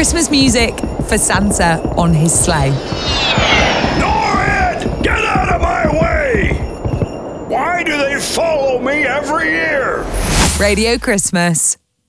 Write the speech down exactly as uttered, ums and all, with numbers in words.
Christmas music for Santa on his sleigh. Norrid! Get out of my way! Why do they follow me every year? Radio Christmas.